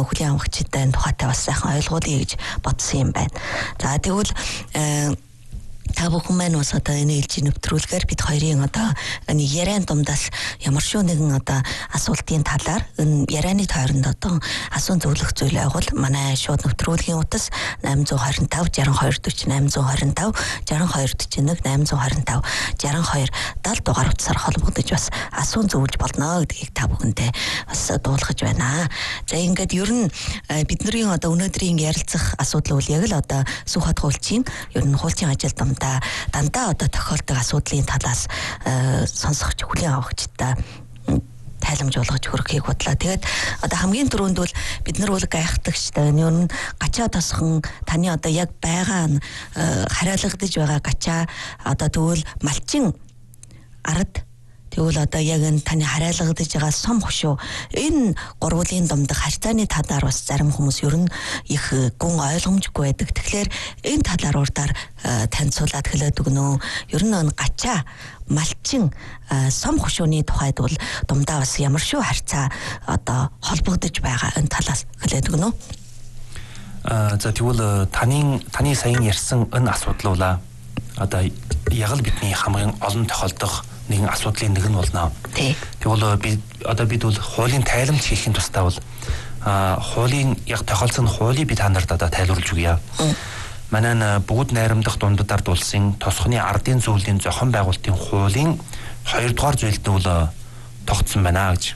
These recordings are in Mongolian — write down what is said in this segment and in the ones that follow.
хүлийн аврагчтай тухайтай бас сайхан ойлгуулъя гэж бодсон юм байна. За тэгвэл та бүхэн маань бас одоо энэ ээлжийн нэвтрүүлгээр бид хоёрын одоо энэ яриан дундаас ямар шүү нэгэн одоо асуултын талаар энэ ярианы тойронд одоо асуун зөвлөх зүйл байгуул манай шууд нэвтрүүлгийн утас 825 62 40 825 62 41 825 62 70 дугаар утсаар холбогдож бас асуун зөвлөж болно гэдгийг та бүхэндээ бас дуулгаж байна. За ингээд ер нь бидний одоо өнөөдрийн ярилцах асуудал үл яг л одоо сүх хот хуулчийн ер нь хуулийн ажилд дандаа одоо тохиолдог асуудлын талаас сонсогч хүлийн аврагчтай тайламж болгож хөрөхийг бодлоо. Тэгээд одоо хамгийн түрүүнд бол бид нар бол гайхтагчтай ер нь гачаа тосхон таны одоо яг байгаа хараалгадж байгаа гачаа одоо тэгвэл малчин ард тэгвэл одоо яг энэ таны хараалгадж байгаа сум хөшөө энэ гурвуулын домдох харьцааны талаар бас зарим хүмүүс ер нь их гүн ойлгомжгүй байдаг. Тэгэхээр энэ талаар урдаар танилцуулаад хэлээд өгнө. Ер нь гачаа малчин сум хөшөөний тухайд бол дундаа бас ямар шүү харьцаа одоо холбогдож байгаа энэ талаас хэлээд өгнө. За тэгвэл таны саяхан ярьсан энэ асуудал бол одоо яг л бидний хамгийн олон тохиолдох нэгэн асуудлын нэг нь болно. Тэгвэл бид бол хуулийн тайламж хийхин тусдаа бол хуулийн яг тохиолдсон хуулийг би та нарт одоо тайлбарлаж өгье. Манай бүгд найрамдах дундад улсын тосхны ардын зөвлөлийн зохион байгуулалтын хуулийн 2 дугаар зүйлд нь бол тогтсон байна гэж.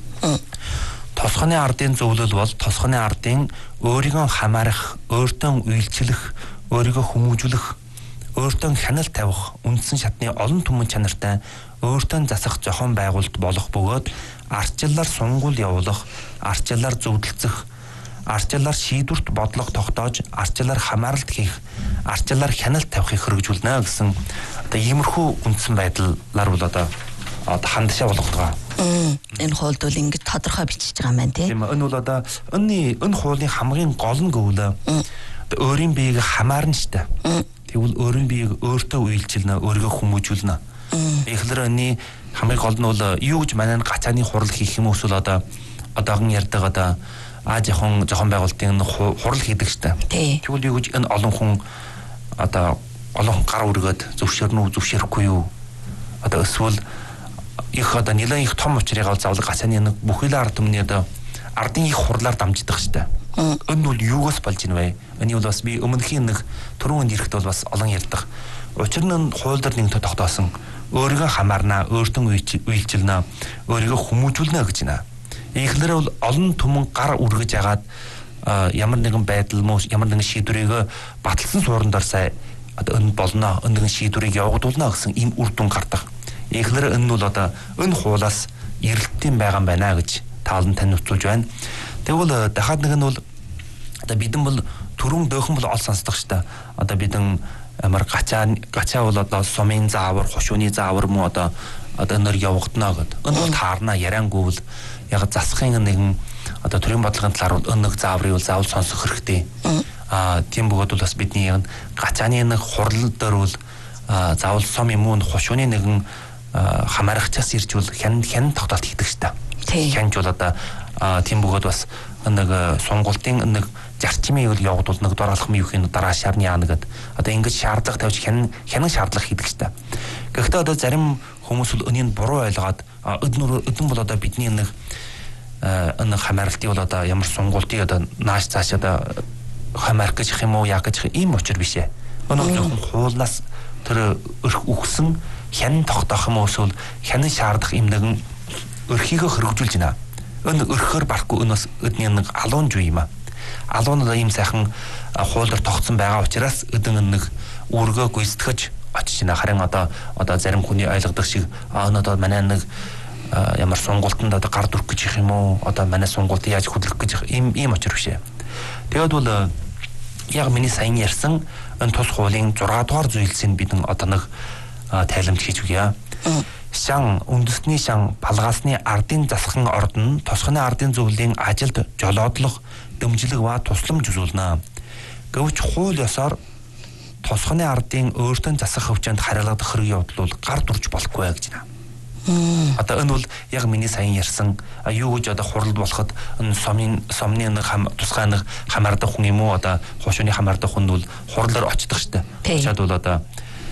Тосхны ардын зөвлөл бол тосхны ардын өөрийгөө хамаарах, өөртөө үйлчлэх, өөрийгөө хүмүүжүүлэх, өөртөө хяналт тавих үндсэн шатны олон түмэн чанартай өөртөө засах зохион байгуулалт болох бөгөөд ардчлалаар сунгуул явуулах, ардчлалаар зөвлөлцөх, ардчлалаар шийдвэрт бодлого тогтоож, ардчлалаар хамааралт хийх, ардчлалаар хяналт тавихыг хэрэгжүүлнэ гэсэн одоо иймэрхүү үндсэн байдлаар бол одоо хандшаа болгодог. Энэ хуульд бол ингэж тодорхой бичиж байгаа юм байна тийм. Энэ бол одоо энэ хуулийн хамгийн гол нь гэвэл өөрийн биеийг хамаарна штэ. Тэгвэл өөрийн биеийг өөртөө үйлчилнэ, өөрийгөө хүмүүжүүлнэ. Эхлэр энэ хамгийн гол нь бол юу гэж манай гацааны хурал хийх юм эсвэл одоогийн ярьдаг одоо жоохон байгуулалтын хурал хийдэг штэ. Тэгвэл юу гэж энэ олон хүн гар үргээд зөвшөөрнө үү, зөвшөөрөхгүй юу? Одоо эсвэл их нэлээд их том учрыг заавал гацааны бүхэл ард түмний ардын их хурлаар дамждаг штэ. Энэ бол юугаас болж ийн вэ? Энэ бол бас би өмнөхийн түрүүн ирэхэд бол бас олон ярьдаг. Учир нь хууль дээр нэг тогтоосон өөрийгөө хамаарна, өөртөө үйлчилнэ, өөрийгөө хүмүүжүүлнэ гэж байна. Эхлээрээ бол олон түмэн гар үргэж ягаад ямар нэгэн байдал мөн ямар нэгэн шийдвэрийг баталсан суурандаар энэ болно, энэ нэгэн шийдвэрийг явагдуулна гэсэн ийм үр дүн гардаг. Эхлээрээ энэ бол энэ хуулаас эрэлтийн байгаа юм байна гэж таалан таниуцуулж байна. Тэгвэл дахиад нэг нь бол бидэн бол түрүүн дөөхөн бол ол сонсдог шүү дээ. Одоо бидэн амар гачаа бол сумын заавар, хошууны заавар мөн нөр явагдана гэд. Энэ бол таарна яриангүй бол яг засахын нэгэн төрийн бодлогын талаар бол нэг зааврыг бол заавал сонсох хэрэгтэй. Тийм бөгөөд бол бас бидний гачааны нэг хурал дээр бол заавал сум юм уу хошууны нэгэн хамаарахчаас ирж бол хян тогтоолт хийдэг шүү дээ. Хянж бол тийм бөгөөд бас нэг сунгуултын нэг зарчмыг явагдвал нэг дуралхам юу хин дараа шаарны яана гэд ингэж шаардлага тавьж хянан шаардлага хийдэг штэ. Гэхдээ зарим хүмүүс бол өнийг буруу ойлгоод өдөн бол бидний нэг хамааралтыг бол ямар сунгуултыг нааш цааш хамаарах гэж юм уу яах гэж ийм учир биш ээ. Өнөө зөвхөн хуулнаас тэр өгсөн хянан тогтоох юм уу эсвэл хянан шаардах юм нэгэн өрхийгөө хөргөжүүлж байна. Энэ өрхөөр барахгүй энэ бас өдний нэг алуун жуу юм аа. Алуун ийм сайхан хуулиар тогтсон байгаа учраас өдөн нэг үүргөө гүйцэтгэж очиж байна. Харин зарим хүний ойлгодог шиг манай нэг ямар сунгуултанд гар дүрх гэж их юм уу? Манай сунгуулт яаж хөдлөх гэж ийм очир бишээ. Тэгээд бол яг миний сайн ярьсан энэ тус хуулийн 6 дугаар зүйлсийг бид нэг тайламж хийж өгье. Шан үндэсний шан палгаасны ардын засахын ордон тосхны ардын зөвлөлийн ажилд жолоодлох дэмжлэг ба тусламж үзүүлнэ. Гэвч хууль ёсоор тосхны ардын өөртөө засах хөвчөнд хариалгадах хэрэг явдал бол гар дүрж болохгүй гэж байна. Одоо энэ бол яг миний саяхан ярьсан юу гэж одоо хурал болоход энэ сомны нэг тусгай нэг хамаардаг хүн юм уу одоо хошууны хамаардаг хүн бол хурлаар очдог штэ. Очиад бол одоо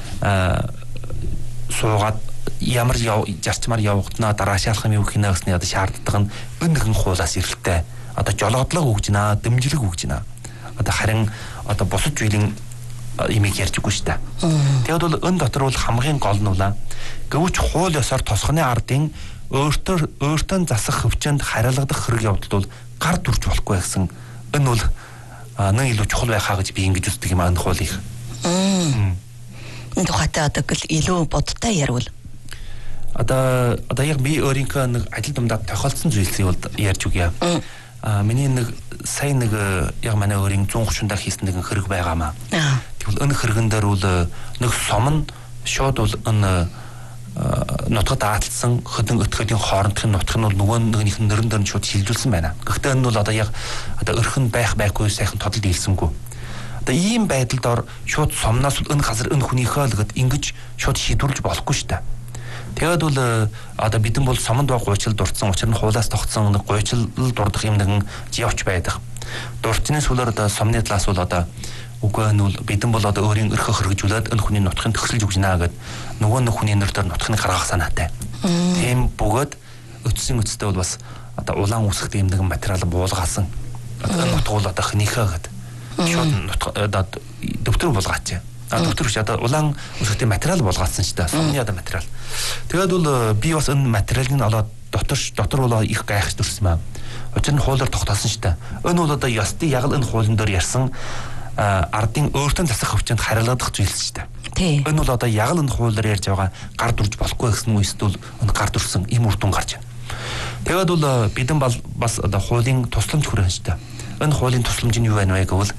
суугаад ямар зарчмаар явагдана дараашаалах юм хийнэ гэсний одоо шаарддаг нь энэ нэгэн хуулаас эрэлттэй. Одоо жолоодлого өгж гинэ, дэмжлэг өгж гинэ. Одоо харин одоо бусад зүйлийн имийг ярьжгүй штэ. Тэгэд бол энэ дотор бол хамгийн гол нь улаа гэвч хууль ёсоор тосгоны ардын өөртөө засах хөвчөнд хариалгадах хэрэг явдал бол гар дүрж болохгүй гэсэн энэ бол нэг илүү чухал байхаа гэж би ингэж үздэг юм энэ хуулийг. Энэ тухайтай одоо илүү бодтой ярил. Одоо яг би өөрийнхөө нэг ажил думдаа тохиолдсон зүйлсийг бол ярьж өгье. Миний нэг сая нэг яг манай өөрийн 130 дахь хийсэн нэгэн хэрэг байгаамаа. Тэгвэл энэ хэрэгэн дээр бол нэг сом нь шууд бол энэ нутгад ааталсан хөдөн өтгөдийн хоорондын нутг нь бол нөгөө нэгнийх нь нэрэн дээр нь шууд шилжүүлсэн байна. Гэхдээ энэ бол одоо яг одоо өрхөн байхгүй сайхан тодод дийлсэнгүй. Одоо ийм байдалд ор шууд сомноос энэ газар энэ хүнийхөө л гэд ингэж шууд шийдвэрлэж болохгүй шүү дээ. Тэгээд бол одоо бидэн бол сомонд баг гуйчил дурдсан учир нь хуулаас тогтсон нэг гуйчил дурдах юм нэгэн явж байдаг. Дурдсны сүлээр одоо сомны талаас бол одоо үгүй нь бол бидэн бол одоо өөрийн өрхөө хэрэгжүүлээд энэ хүний нутгын төгсөлж өгнө гэд нөгөө нэг хүний нэр дээр нутгыг гаргах санаатай. Тийм бөгөөд өчсөн өцтэй бол бас одоо улаан үсгт юм нэгэн материал буулгаасан. Одоо нутг бол одоо хнийхээ гэд шууд одоо дэвтэр болгаач. Дэвтэр биш одоо улаан үсгтийн материал болгоодсон шүү дээ. Сумны одоо материал. Тэгээд бол би бас энэ материалыг олоод дотор бол их гайхаж дүрсэн юм аа. Учир нь хуулиар тогтоосон шүү дээ. Энэ бол одоо ёстой яг л энэ хуулийн дээр ярьсан ардын өөртөө засах хөвчөнд хариалгадах зүйлс шүү дээ. Энэ бол одоо яг л энэ хуулиар ярьж байгаа гар дүрж болохгүй гэсэн үг эсвэл энэ гар дүрсэн им үр дүн гарч байна. Тэгээд бол бидэн бас одоо хуулийн тусламж хүрэн шүү дээ. Энэ хуулийн тусламж нь юу байна вэ гэвэл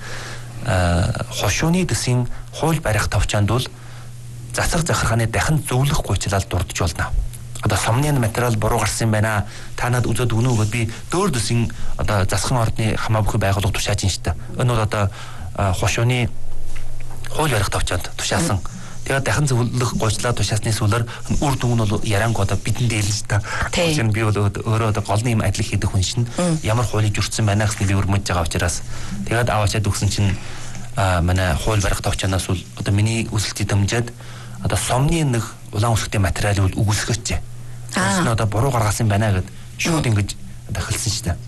хошууны дэсийн хууль барих товчоонд бол засах захиргааны дахин зөвлөх гуйчлал дурдж болно. Одоо сомны материал буруу гарсан юм байна. Та надад үзээд өгнө өгөөд би дөөр дэсийн одоо засахын ордны хамаа бүхий байгууллага тушааж ин штэ. Энэ бол одоо хошууны хууль барих товчоонд тушаасан. Тэгээд дахин зөвлөх гуйчлал тушаасны сүлээр үр дүн нь бол ярианг одоо бидэнд ээлж та. Тэгэхээр би бол өөрөө одоо голны юм ажил хийдэг хүн шин ямар хуулийг жүрцсэн байна гэсний би өрмөж байгаа учраас тэгээд аваачаад өгсөн чинь манай хууль барих товчоноос бол одоо миний үсэлтийг дэмжиж одоо сомны нэг улаан үсгтийн материалыг үгүйсгэжээ. Тэрс нь одоо буруу гаргасан байна гэд шууд ингэж одоо хэлсэн шүү дээ.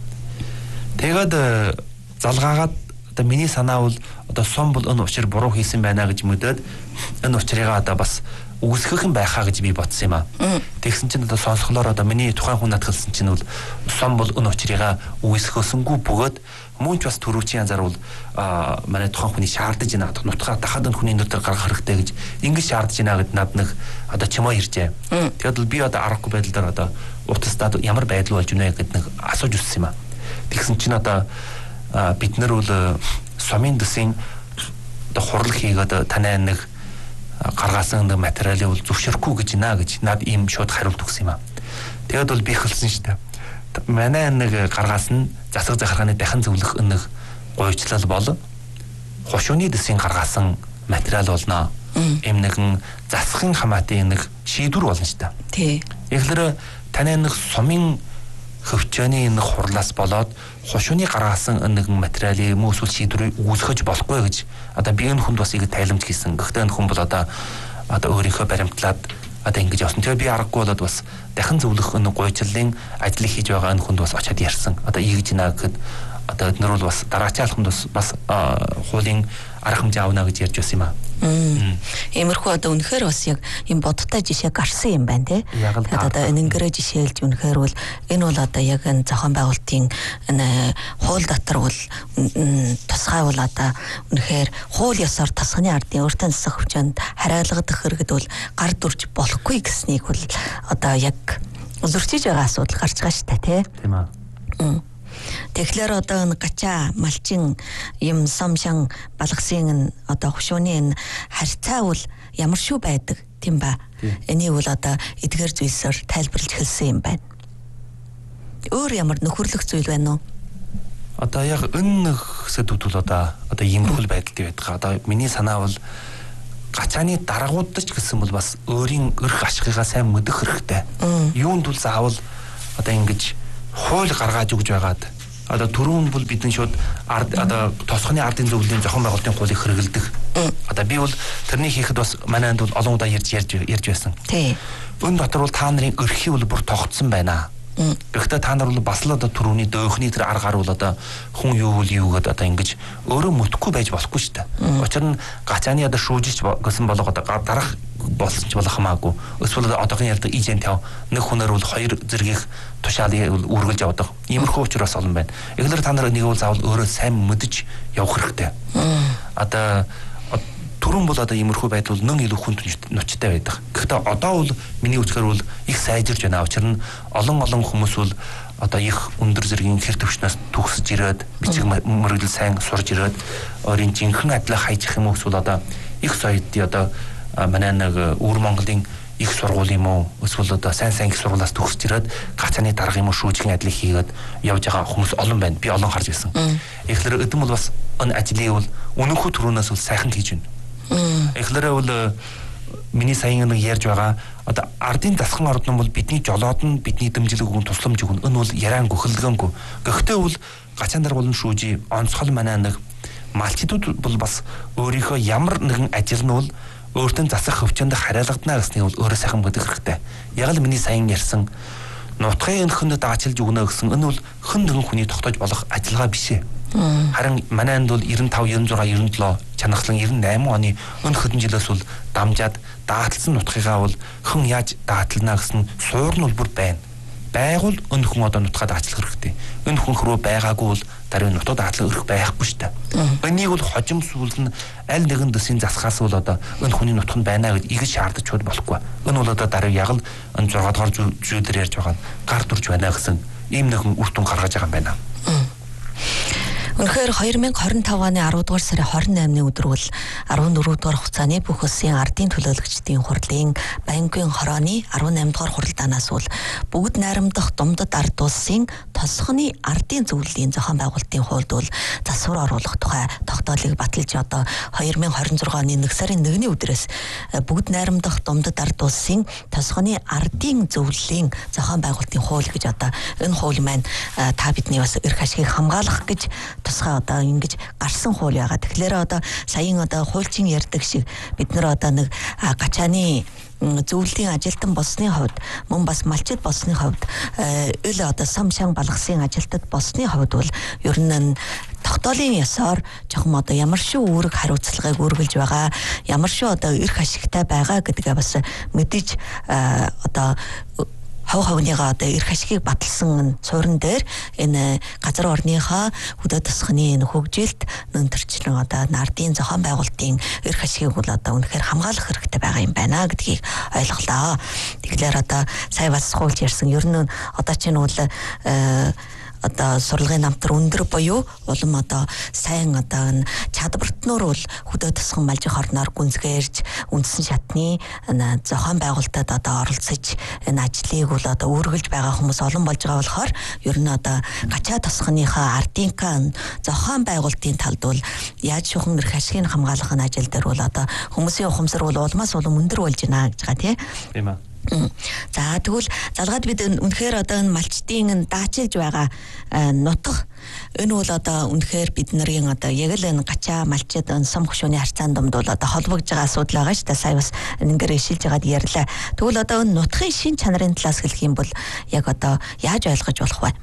Тэгээд залгаагаад одоо миний санаа бол одоо сом бол энэ учир буруу хийсэн байна гэж мэдээд энэ учрыг одоо бас үгүйсгэх юм байхаа гэж би бодсон юм аа. Тэгсэн чинь одоо сонсголоор одоо миний тухайн хүн надад хэлсэн чинь бол сом бол энэ учрыг үгүйсгэсэнгүй бөгөөд мөн ч бас төрөвчийн янзаар бол манай тухайн хүний шаардаж байна. Нутгаа дахад энэ хүний нутгаар гаргах хэрэгтэй гэж ингэж шаардаж байна гэд над нэг одоо чимээ иржээ. Тэгээд би одоо аргагүй байдал дээр одоо утастаа ямар байдал болж байна гэд нэг асууж үзсэн юм аа. Тэгсэн чинь одоо бид нар бол сомын дэсийн одоо хурал хийгээд танай нэг гаргасан нэг материалыг бол зөвшөөрөхгүй гэж байна гэж над ийм шууд хариулт өгсөн юм аа. Тэгээд бол би хэлсэн шүү дээ. Манай нэг гаргасан засаг захиргааны дахин зөвлөх нэг гуйчлал бол хошууны дэсийн гаргасан материал болно. Ийм нэгэн засахын хамаатын нэг шийдвэр болно шүү дээ. Тий. Тэгэхээр таны нэг сумын хөвчөөний нэг хурлаас болоод хошууны гаргасан нэгэн материалыг мөсвөл шийдвэрийг үүсгэж болохгүй гэж одоо би энэ хүнд бас ингэ тайлбарж хийсэн. Гэхдээ энэ хүн бол одоо өөрийнхөө баримтлаад одоо ингэж явсан. Тэгээ би аргагүй болоод бас дахин зөвлөх нэг гуйчлалын ажлыг хийж байгаа энэ хүнд бас очиад ярьсан. Одоо ийгэж наа гэхэд одоо эднэр бол бас дараачийн алхамд бас хуулийн арга хэмжээ авна гэж ярьж байсан юм аа. Иймэрхүү одоо үнэхээр бас яг юм бодтой жишээ гарсан юм байна тий. Тэгээд одоо энэнгэрэ жишээлж үнэхээр бол энэ бол одоо яг энэ зохион байгуулалтын энэ хууль дотор бол тусгай бол одоо үнэхээр хууль ёсоор тасганы ардын өөртөө засах хөвчөнд хариалгадах хэрэгэд бол гар дүрж болохгүй гэснийг бол одоо яг зөрчиж байгаа асуудал гарч байгаа шүү дээ тий. Тийм аа. Тэгэхээр одоо энэ гачаа малчин юм сомшин балгасын одоо хушууны энэ харьцаа бол ямар шүү байдаг тийм ба. Энийг бол одоо эдгээр зүйлсээр тайлбарлаж хэлсэн юм байна. Өөр ямар нөхөрлөх зүйл байна уу? Одоо яг энэ сэдвүүд бол одоо иймэрхүү байдалтай байдаг. Одоо миний санаа бол гачааны дараагуудч гэсэн бол бас өөрийн өрх ашигыгаа сайн мэдэх хэрэгтэй. Юунд бол заавал одоо ингэж хууль гаргаж өгж байгаад одоо түрүүн бол бидний шууд одоо тосхны ардын зөвлөлийн зохион байгуулалтын хуулийг хэрэгэлдэг. Одоо би бол тэрний хийхэд бас манайд бол олон удаа ярьж байсан. Тий. Өн дотор бол та нарын өрхийн бол бүр тогтсон байна. Гэхдээ та нар бол бас л одоо түрүүний дөөхний тэр аргаар бол одоо хүн юу гэдэг одоо ингэж өөрөө мэдхгүй байж болохгүй шүү дээ. Учир нь гачааны одоо шүүжиж гэсэн болго одоо дарах болсон ч болох хамаагүй. Эсвэл одоогийн ярьдаг ижен тав нэг хүнээр бол хоёр зэргийг тушаалыг үргэлж явдаг. Иймэрхүү учраас олон байна. Эхлээд та нар нэг бол заавал өөрөө сайн мэдэж явах хэрэгтэй. Одоо түрүүн бол одоо иймэрхүү байдал нэн илүү хүн ночтой байдаг. Гэхдээ одоо бол миний үзэхээр бол их сайжирч байна. Учир нь олон хүмүүс бол одоо их өндөр зэргийн хэр төвчнөөс төгсөж ирээд бичиг мөрөглөл сайн сурж ирээд өөрийн жинхэнэ адилаа хайжих юм уу эсвэл одоо их соёдын одоо манай нэг Өвөр Монголын их сургууль юм уу эсвэл одоо сайн их сургуулиас төгсөж ирээд гацааны дарга юм уу шүүжгийн ажлыг хийгээд явж байгаа хүмүүс олон байна. Би олон харж байсан. Эхлээд өдөн бол бас энэ ажлыг бол үнэнхүү төрөнөөс бол сайхан хийж байна. Эхлээрээ бол миний саяхан нэг ярьж байгаа одоо ардын засхан ордон бол бидний жолоод нь бидний дэмжлэг өгөн тусламж өгөн энэ бол яриангүй хөлдгөнгүй. Гэхдээ бол гачаандар болон шүүжи онцгой манай нэг малчдууд бол бас өөрийнхөө ямар нэгэн ажил нь бол өөртөө засах хөвчөнд хариалгадана гэснийг бол өөрөө сайхан мэдэх хэрэгтэй. Яг л миний саяхан ярьсан нутгийн хүнд даачилж өгнө гэсэн энэ бол хэн нэгэн хүний тогтоож болох ажиллагаа биш ээ. Харин манайд бол 95, 96, 97 чанахлан 98 оны өн хэдэн жилээс бол дамжаад дааталсан нутгийнхаа бол хэн яаж даатална гэсэн суур нь бол бүр байна. Байгуул өн хүн одоо нутгаа даачлах хэрэгтэй. Өн хүн рүү байгаагүй бол даруй нутгаа даатлах өрх байхгүй шүү дээ. Энийг бол хожим сүүлэн аль нэгэн дэсийн засахаас бол одоо өн хүний нутг нь байна гэж игэж шаардаж чууд болохгүй. Энэ бол одоо даруй яг л 6 дугаар зүйлээр ярьж байгаа гар дүрж байна гэсэн ийм нэгэн үр дүн гаргаж байгаа юм байна. Үнэхээр 2025 оны 10 дугаар сарын 28-ны өдөр бол 14 дугаар хугацааны бүх улсын ардын төлөөлөгчдийн хурлын байнгын хорооны 18 дугаар хуралдаанаас бол бүгд найрамдах Думдад ард улсын тосхны ардын зөвлөлийн зохион байгуулалтын хуульд бол засвар оруулах тухай тогтоолыг баталж одоо 2026 оны 1 сарын 1-ний өдрөөс бүгд найрамдах Думдад ард улсын тосхны ардын зөвлөлийн зохион байгуулалтын хууль гэж одоо энэ хууль маань та бидний бас эрх ашигыг хамгаалах гэж тусгай одоо ингэж гарсан хууль байгаа. Тэгэхээр одоо саяын одоо хуульчин ярьдаг шиг бид нар одоо нэг гачааны зөвлөлийн ажилтан болсны хувьд мөн бас малчид болсны хувьд ил одоо самшан балгасын ажилтад болсны хувьд бол ер нь тогтоолын ёсоор жоохон одоо ямар шүү үүрэг хариуцлагыг үргэлж байгаа, ямар шүү одоо эрх ашигтай байгаа гэдгээ бас мэдэж одоо ховныгаа одоо эрх ашигыг баталсан суурин дээр энэ газар орныхоо хөдөө тосхны энэ хөгжилд нөнтөрчлөн одоо ардын зохион байгуулалтын эрх ашигыг бол одоо үнэхээр хамгаалах хэрэгтэй байгаа юм байна гэдгийг ойлголоо. Тэгэхээр одоо сая бас хуулж ярьсан ер нь одоо чинь бол одоо сурлагын намтар өндөр буюу улам одоо сайн одоо чадвартнуур бол хөдөө тосхон малжих орноор гүнзгээрж үндсэн шатны зохион байгуулалтад одоо оролцож энэ ажлыг бол одоо үргэлж байгаа хүмүүс олон болж байгаа болохоор ер нь одоо гачаа тосхоныхаа ардынхаа зохион байгуулалтын талд бол яаж шухан эрх ашигыг хамгаалах ажил дээр бол одоо хүмүүсийн ухамсар бол улмаас улам өндөр болж байна гэж байгаа тийм ээ. За тэгвэл залгаад бид үнэхээр одоо энэ малчдын даачилж байгаа нутаг энэ бол одоо үнэхээр бид нарын одоо яг л энэ гачаа малчид энэ сум хөшөөний харьцаанд домд бол одоо холбогдож байгаа асуудал байгаа шүү дээ. Сая бас ингээд ишилж байгаад ярьлаа. Тэгвэл одоо энэ нутгийн шин чанарын талаас хэлэх юм бол яг одоо яаж ойлгож болох вэ?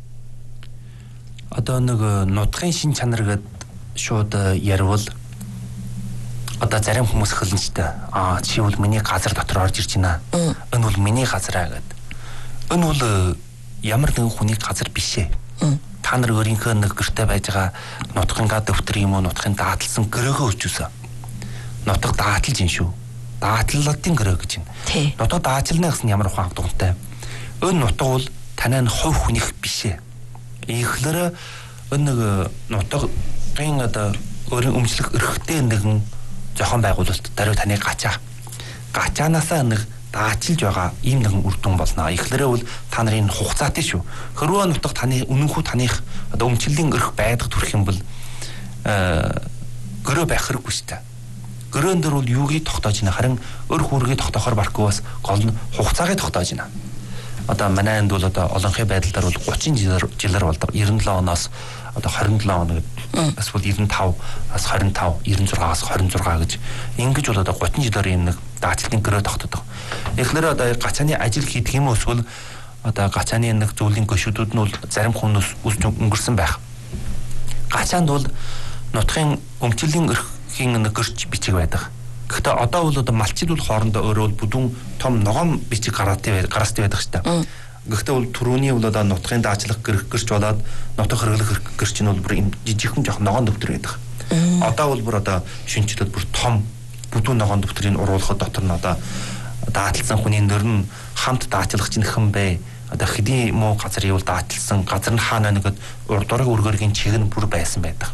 Одоо нэг нутгийн шин чанар гэдэг шууд ярил одоо зарим хүмүүс хэлнэ ч дээ. Чи бол миний газар дотор орж ирж байна. Энэ бол миний газар аа гэд. Энэ бол ямар нэгэн хүний газар биш ээ. Та нар өөрийнхөө нэг гэртээ байж байгаа нутгийн дэвтэр юм уу, нутгийн дааталсан гэрөөгөө өчүүсэ. Нутаг дааталж ин шүү. Дааталлалтын гэрөө гэж байна. Нутаг даачилна гэсэн ямар ухаан дугтай. Энэ нутаг бол танай хувь хүнийх биш ээ. Ихлээр энэ нэг нутгийн одоо өөрийн өмчлөх эрхтэй нэгэн зохион байгуулалт даруй таны гачаанаасаа нэг даачилж байгаа ийм нэгэн үр дүн болно. Эхлээрээ бол та нарын хугацаатай шүү. Хөрвөө нутаг таны үнэнхүү таных одоо өмчлөлийн эрх байдаг төрх юм бол гөрөө байх хэрэггүй шүү дээ. гөрөөн дээр бол юугийг тогтоож байна. Харин өр хүүргийг тогтоохоор барахгүй бас гол нь хугацаагаа тогтоож байна. Одоо манай энд бол одоо олонхын байдлаар бол 30 жилээр болдог. 97 оноос одоо 27 он гэдэг. Эсвэл 95-аас 25, 96-аас 26 гэж ингэж бол одоо 30 жилээр юм нэг дааталтын гөрөө тогтдог. Тэгэхээр одоо гацааны ажил хийх юм эсвэл одоо гацааны нэг зүйлийн гүшүүдүүд нь бол зарим хүмүүс үсч өнгөрсөн байх. Гацаанд бол нутгийн өмчлөлийн эрхийн нэг гэрч бичиг байдаг. Гэхдээ одоо бол одоо малчид бол хоорондоо өөрөө бүдүүн том ногоон бичиг гараастай байдаг шүү дээ. Гэхдээ бол түрүүний бол одоо нутгийн даачлах гэрч болоод нутаг хэрэглэх гэрч нь бол бүр юм жижигхэн жоох ногоон дэвтэр байдаг. Одоо бол бүр одоо шинжилээд бүр том бүдүүн ногоон дэвтрийг уруулахад дотор нь одоо дааталсан хүний нэр нь хамт даачлах чинь хэн бэ? Одоо хэдийн муу газар юу дааталсан газар нь хаана нэгэд урд дураг үргэргийн чиг нь бүр байсан байдаг.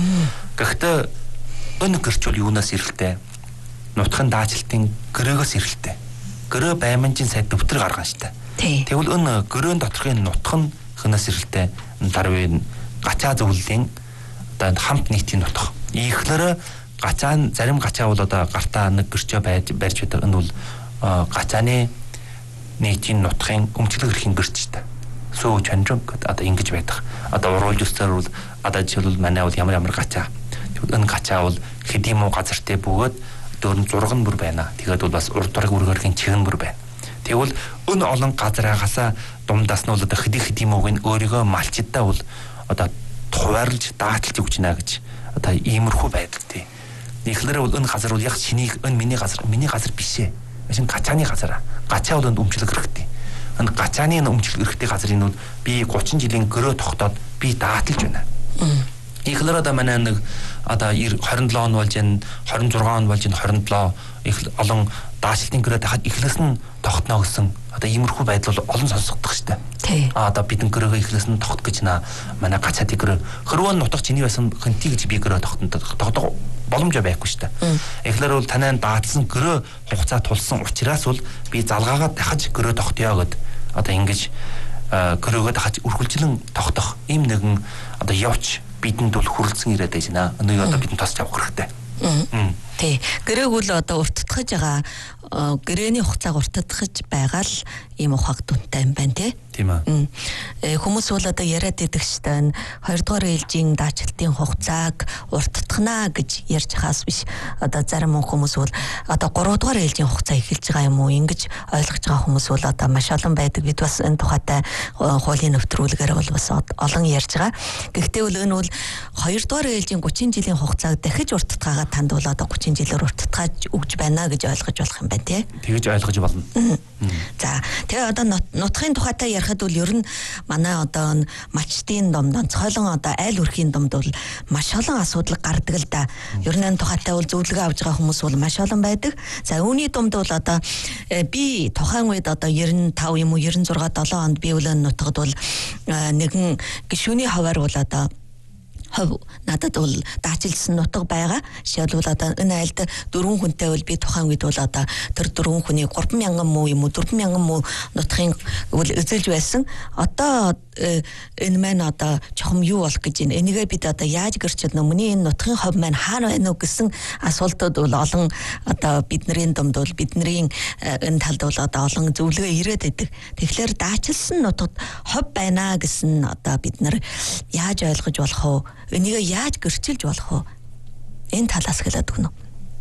Гэхдээ энэ гэрч бол юунаас ирэлтэй? Нутгийн дааталтын гэрөөгөөс ирэлтэй. Гэрөө байманжийн сайд дэвтэр гаргана штэ. Тэгвэл энэ гөрөөнд доторхын нутг нь хэнээс ирэлтэй дарвын гачаа зөвлөлийн одоо хамт нийтийн нутг. Ихлээр гачаан зарим гачаа бол одоо гартаа нэг гэрчөө барьж байдаг. Энэ бол гачааны нийтийн нутгийн өмчлөг эрхийн гэрчтэй. Сүү чанжун гэдэг одоо ингэж байдаг. Одоо уруулж өстөр бол одоо жишээлбэл манай бол ямар гачаа. Тэгвэл энэ гачаа бол хэдийн муу газартай бөгөөд дөрөн зураг нь бүр байна. Тэгээд бол бас урд дураг үргэрхийн чиг нь бүр байна. Тэгвэл өн олон газраагасаа дундаас нь бол одоо хэдийн муугийн өөрийгөө малчидаа бол одоо хуваарлж дааталж өгч гинэ гэж одоо иймэрхүү байдал тий. Ихлээрээ бол энэ газар бол яг шинийг энэ миний газар биш ээ. Машин гачааны газар. Гачаа бол өмчлөг хэрэгтэй. Энэ гачааны өмчлөг хэрэгтэй газрын бол би 30 жилийн гөрөө тогтоод би дааталж байна. Ихлээр одоо манай нэг одоо 27 он болж байна, 26 он болж байна, 27 их олон дааталтын гөрөө дахад эхлээс нь тогтно гэсэн одоо иймэрхүү байдал бол олон сонсогдох штэ. Одоо бидэн гөрөөгөө эхлээс нь тогт гэж манай гацаадын гөрөө хөрвөн нутаг чиний байсан хэнти гэж би гөрөө тогтох боломжтой байхгүй штэ. Эхлээр бол танай даатсан гөрөө хугацаа тулсан учраас бол би залгаагаа дахиж гөрөө тогтъё гэд одоо ингэж гөрөөгөө дахиж үргэлжлэн тогтох ийм нэгэн одоо явж бидэнд бол хүрэлцэн ирээд байна. Энийг одоо бид тасч авах хэрэгтэй. Тий. Гэрэг бол одоо урттгаж байгаа гэрээний хугацааг урттгаж байгаа л ийм ухааг дүнтэй юм байна тий. Тийм ээ. Хүмүүс бол одоо яриад идэг штэ 2 дугаар ээлжийн даачилтын хугацааг урттгахнаа гэж ярьж хаас биш. Одоо зарим хүмүүс бол одоо 3 дугаар ээлжийн хугацаа эхэлж байгаа юм уу ингэж ойлгож байгаа хүмүүс бол одоо маш олон байдаг. Бид бас энэ тухайтай хуулийн нэвтрүүлгээр бол бас олон ярьж байгаа. Гэхдээ бол энэ бол 2 дугаар ээлжийн 30 жилийн хугацааг дахиж урттгаага танд бол одоо 30 жилээр урттгаж өгж байна гэж ойлгож болох юм байна тий. Тэгэж ойлгож болно. За тэгээ одоо нутгийн тухайтай ярихад бол ер нь манай одоо малчтын домд онцгойлон одоо айл өрхийн домд бол маш олон асуудал гардаг л да. Ер нь энэ тухайтай бол зөвлөгөө авж байгаа хүмүүс бол маш олон байдаг. За үүний домд бол одоо би тухайн үед одоо 95 юм уу 96 7 онд би үлэн нутгад бол нэгэн гишүүний хаваар бол одоо хов надад бол даачилсан нутаг байгаа. Жишээлбэл одоо энэ айлд 4 хүнтэй бол би тухайн үед бол одоо тэр 4 хүний 3,000 муу юм уу 4,000 муу нутгийн бол эзэлж байсан. Одоо энэ маань одоо чухам юу болох гэж байна. Энийгээ бид одоо яаж гэрчээд нүмний энэ нутгийн хов маань хаана байна уу гэсэн асуултууд бол олон одоо бидний домд бол бидний энэ талд бол одоо олон зөвлөгөө ирээд байдаг. Тэгэхээр даачилсан нутагт хов байна гэсэн одоо бид нар яаж ойлгож болох вэ? Энийг яаж гэрчилж болох вэ? Энэ талаас хэлээд өгнө.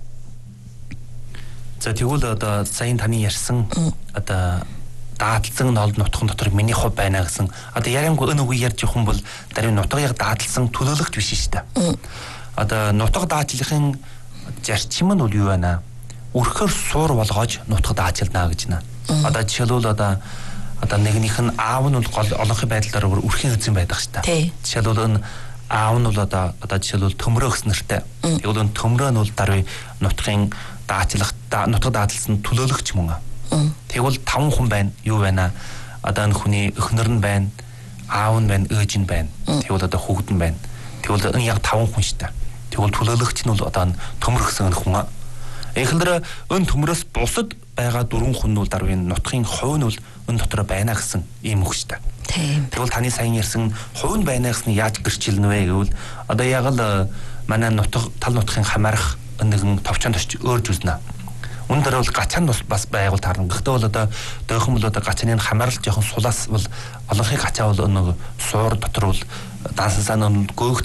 За тэгвэл одоо саяхан таны ярьсан одоо дааталсан нол нутгын дотор миний хов байна гэсэн одоо яриангүй энэ үгүй ярьж явах юм бол даруй нутгийг дааталсан төлөөлөгч биш шүү дээ. Одоо нутаг даатлахын зарчим нь бол юу байна? Өрхөр суур болгоож нутаг даачилнаа гэж нэ. Одоо жишээлбэл одоо нэгнийх нь аав нь бол олонхын байдлаар өрхийн эзэн байдаг шүү дээ. Жишээлбэл энэ аав нь бол одоо жишээлбэл төмрөө гэсэн нэртэй. Тэгвэл энэ төмрөө нь бол даруй нутгийн даачлах нутаг дааталсан төлөөлөгч мөн. Тэгвэл 5 хүн байна. Юу байна? Одоо энэ хүний өхнөр нь байна, аав нь байна, ээж нь байна. Тэгвэл одоо хүүхэд нь байна. Тэгвэл энэ яг 5 хүн шүү дээ. Тэгвэл төлөөлөгч нь бол одоо төмөр гэсэн хүн. Эхлээд энэ төмрөөс бусад байгаа 4 хүн нь бол даруй нутгийн хувь нь бол энэ дотор байна гэсэн ийм үг шүү дээ. Тэгвэл таны сайн ярьсан хувь нь байна гэсэн яаж гэрчилнэ вэ гэвэл одоо яг л манай тал нутгийн хамаарах нэгэн товчонд очиж өөрж үзнэ. Үн дээр бол гачаан бас байгуул таарна. Гэхдээ бол одоо дойхон бол одоо гачааны хамаарал жоохон сулаас бол олонхыг гачаа бол нэг суур дотор бол дансансаа нэг гөөгц